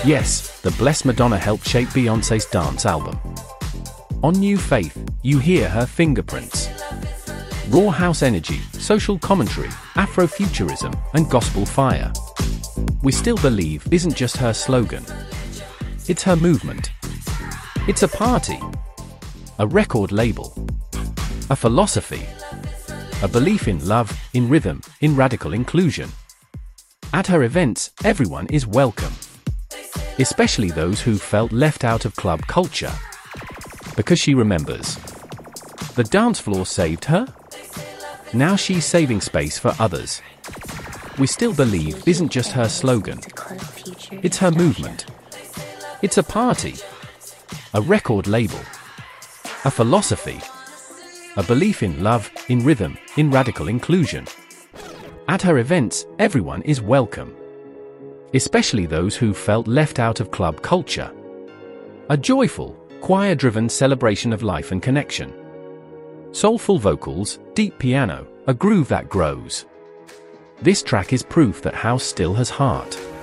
Yes, the Blessed Madonna helped shape Beyoncé's dance album. On New Faith, you hear her fingerprints. Raw house energy, social commentary, Afrofuturism, and gospel fire. We Still Believe isn't just her slogan. It's her movement. It's a party, a record label, a philosophy, a belief in love, in rhythm, in radical inclusion. At her events, everyone is welcome, especially those who felt left out of club culture. Because she remembers. The dance floor saved her. Now she's saving space for others. We Still Believe isn't just her slogan. It's her movement. It's a party, a record label, a philosophy, a belief in love, in rhythm, in radical inclusion. At her events, everyone is welcome, especially those who felt left out of club culture. A joyful, choir-driven celebration of life and connection. Soulful vocals, deep piano, a groove that grows. This track is proof that house still has heart.